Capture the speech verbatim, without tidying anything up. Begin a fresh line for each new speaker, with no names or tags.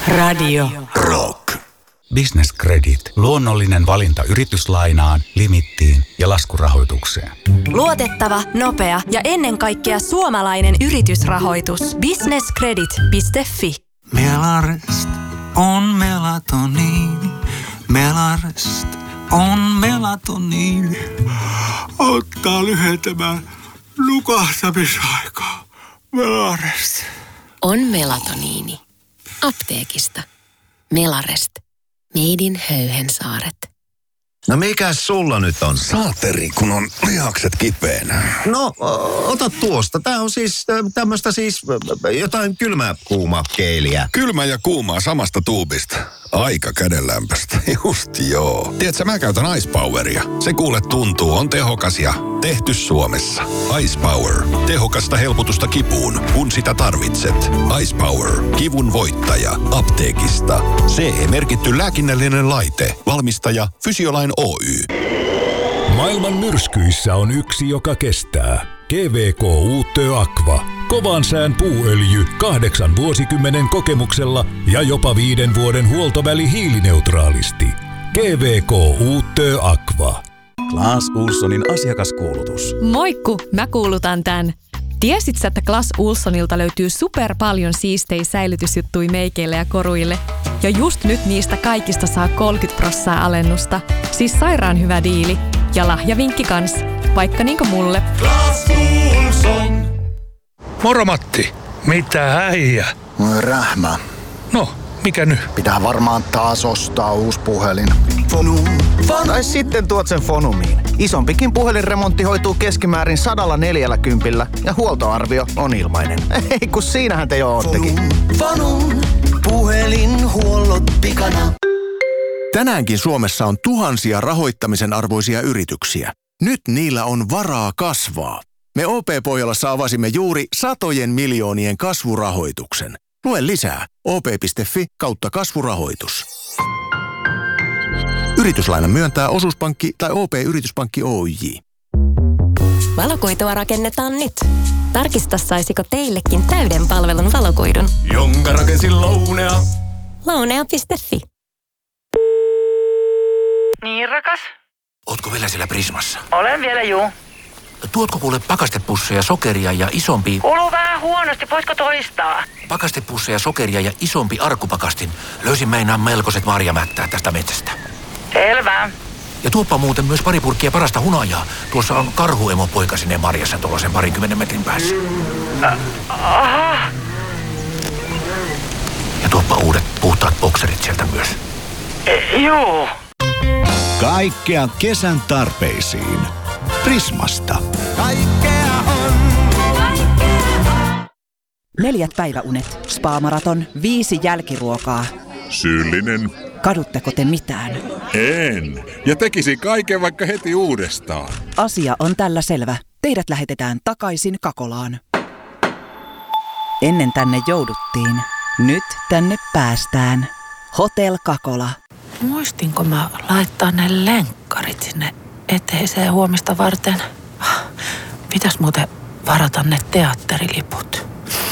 Radio
Rock. Business Credit. Luonnollinen valinta yrityslainaan, limittiin ja laskurahoitukseen.
Luotettava, nopea ja ennen kaikkea suomalainen yritysrahoitus. business credit piste fi.
Melarest on melatoniini. Melarest on melatoniini. Auttaa lyhentämään nukahtamisaikaa. Melarest.
On melatoniini. Apteekista. Melarest. Made in Höyhensaaret.
No mikäs sulla nyt on?
Saateri, kun on lihakset kipeänä.
No, o- ota tuosta. Tää on siis tämmöstä siis jotain kylmää kuuma keiliä.
Kylmä ja kuumaa samasta tuubista. Aika kädenlämpöstä. Just joo. Tiedätkö, mä käytän Ice Poweria. Se kuule tuntuu, on tehokas ja tehty Suomessa. Ice Power. Tehokasta helpotusta kipuun, kun sitä tarvitset. Ice Power. Kivun voittaja. Apteekista. C E-merkitty lääkinnällinen laite. Valmistaja Fysiolain Oy.
Maailman myrskyissä on yksi, joka kestää. G V K Uutö Aqua. Kovan sään puuöljy kahdeksan vuosikymmenen kokemuksella ja jopa viiden vuoden huoltoväli hiilineutraalisti. G V K Uutö Aqua.
Clas Ohlsonin asiakaskuulutus.
Moikku, mä kuulutan tän. Tiesit sä, että Clas Ohlsonilta löytyy super paljon siistejä säilytysjuttui meikeille ja koruille? Ja just nyt niistä kaikista saa kolmekymmentä prosenttia alennusta. Siis sairaan hyvä diili. Ja lahjavinkki kans. Vaikka niinku mulle.
Clas Ohlson.
Moro Matti. Mitä äijä?
Rähmä.
No, mikä nyt?
Pitää varmaan taas ostaa uusi puhelin.
Fonum.
Tai sitten tuot sen Fonumiin. Isompikin puhelinremontti hoituu keskimäärin sadalla neljällä kympillä ja huoltoarvio on ilmainen. Ei kun siinähän te jo oottekin.
Fonum. Puhelinhuollot pikana.
Tänäänkin Suomessa on tuhansia rahoittamisen arvoisia yrityksiä. Nyt niillä on varaa kasvaa. Me O P-Pohjolassa avasimme juuri satojen miljoonien kasvurahoituksen. Lue lisää o p piste fi kautta kasvurahoitus. Yrityslainan myöntää osuuspankki tai O P-yrityspankki Oyj.
Valokuitua rakennetaan nyt. Tarkista, saisiko teillekin täyden palvelun valokuidun.
Jonka rakensin Lounea.
Lounea piste fi.
Niin, rakas?
Ootko vielä siellä Prismassa?
Olen vielä, juu.
Tuotko kuule pakastepusseja, sokeria ja isompi...
Kuuluu vähän huonosti, voisiko toistaa?
Pakastepusseja, sokeria ja isompi arkkupakastin. Löysin meinaan melkoiset marjamättää tästä metsästä.
Selvä.
Ja tuoppa muuten myös pari purkkia parasta hunajaa. Tuossa on karhuemo poikasineen marjassa tuollaisen parinkymmenen metrin päässä.
Äh, aha.
Ja tuoppa uudet puhtaat bokserit sieltä myös.
E, juu.
Kaikkea kesän tarpeisiin. Prismasta.
Kaikkea on.
Neljät päiväunet, spa-maraton, viisi jälkiruokaa.
Syyllinen.
Kadutteko te mitään?
En. Ja tekisi kaiken vaikka heti uudestaan.
Asia on tällä selvä. Teidät lähetetään takaisin Kakolaan. Ennen tänne jouduttiin. Nyt tänne päästään. Hotel Kakola.
Muistinko mä laittaa ne lenkkarit sinne eteiseen huomista varten? Pitäis muuten varata ne teatteriliput.